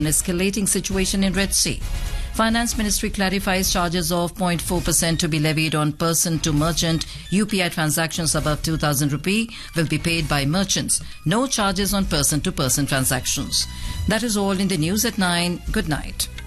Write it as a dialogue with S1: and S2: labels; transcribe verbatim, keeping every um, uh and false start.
S1: escalating situation in Red Sea. Finance Ministry clarifies charges of zero point four percent to be levied on person-to-merchant U P I transactions above two thousand rupee will be paid by merchants. No charges on person-to-person transactions. That is all in the news at nine. Good night.